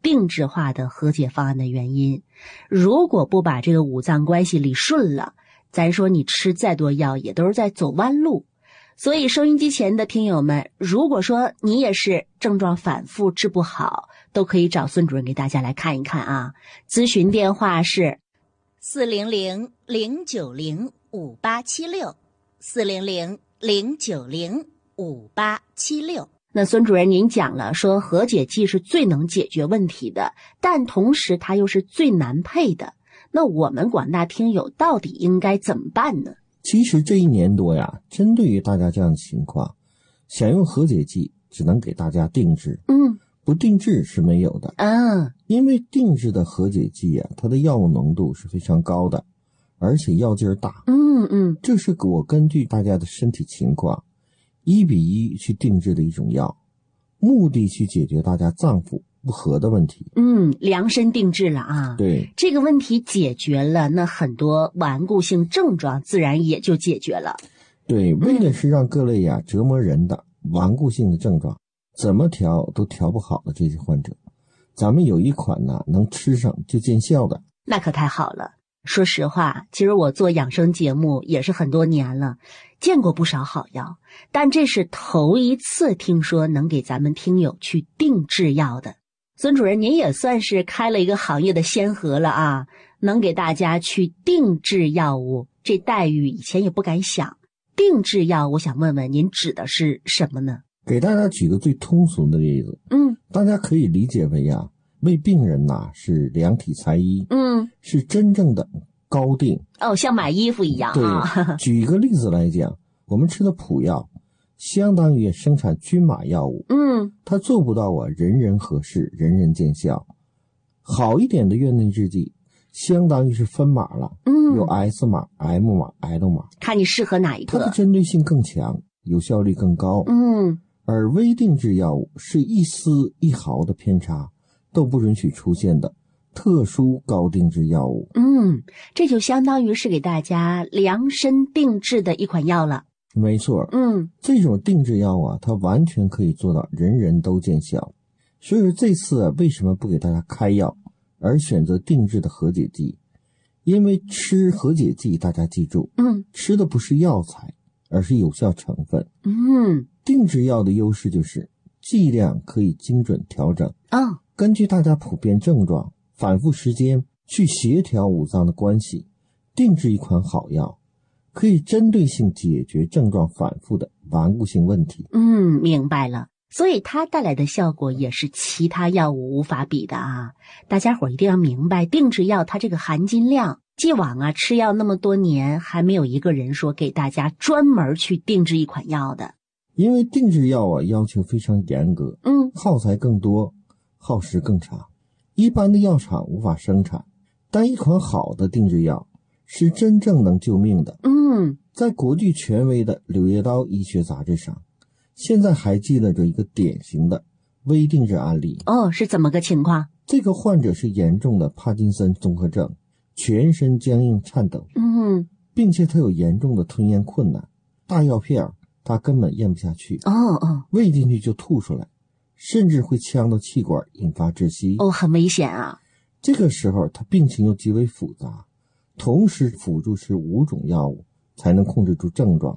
定制化的和解方案的原因。如果不把这个五脏关系理顺了，咱说你吃再多药也都是在走弯路。所以收音机前的听友们，如果说你也是症状反复治不好，都可以找孙主任给大家来看一看啊。咨询电话是400-090-5876，400-090-5876。那孙主任您讲了说和解剂是最能解决问题的，但同时它又是最难配的。那我们广大听友到底应该怎么办呢？ 其实这1年多呀，针对于大家这样的情况，想用和解剂只能给大家定制，不定制是没有的。因为定制的和解剂啊，它的药物浓度是非常高的，而且药劲儿大。这是我根据大家的身体情况1比1去定制的一种药，目的去解决大家脏腑不和的问题。 量身定制了啊。 对， 这个问题解决了，那很多顽固性症状自然也就解决了。 对，为的是让各类呀折磨人的顽固性的症状怎么调都调不好的这些患者，咱们有一款呢能吃上就见效的。 那可太好了。说实话，其实我做养生节目也是很多年了，见过不少好药，但这是头一次听说能给咱们听友去定制药的。孙主任，您也算是开了一个行业的先河了啊，能给大家去定制药物，这待遇以前也不敢想。定制药，我想问问您指的是什么呢？ 给大家举个最通俗的例子，大家可以理解为啊，为病人呐是量体裁衣，是真正的高定。 像买衣服一样啊。 对，举个例子来讲，我们吃的普药相当于生产均码药物，它做不到人人合适，人人见效。好一点的院内制剂相当于是分码了，有 S 码、M 码、L 码， 看你适合哪一个。 它的针对性更强，有效率更高。而微定制药物是一丝一毫的偏差都不允许出现的特殊高定制药物。 这就相当于是给大家量身定制的一款药了。 没错，这种定制药啊，它完全可以做到人人都见效。所以说这次啊，为什么不给大家开药，而选择定制的和解剂？因为吃和解剂，大家记住，吃的不是药材，而是有效成分。定制药的优势就是剂量可以精准调整，根据大家普遍症状、反复时间去协调五脏的关系，定制一款好药，可以针对性解决症状反复的顽固性问题。 明白了。所以它带来的效果也是其他药物无法比的啊！大家伙一定要明白，定制药它这个含金量，既往啊吃药那么多年，还没有一个人说给大家专门去定制一款药的。 因为定制药啊要求非常严格，耗材更多，耗时更长，一般的药厂无法生产。但一款好的定制药是真正能救命的。在国际权威的《柳叶刀医学杂志》上，现在还记录着一个典型的微定制案例。 是怎么个情况？ 这个患者是严重的帕金森综合症，全身僵硬颤抖，并且他有严重的吞咽困难，大药片他根本咽不下去，喂进去就吐出来，甚至会呛到气管，引发窒息。 很危险啊！ 这个时候他病情又极为复杂，同时辅助吃5种药物才能控制住症状。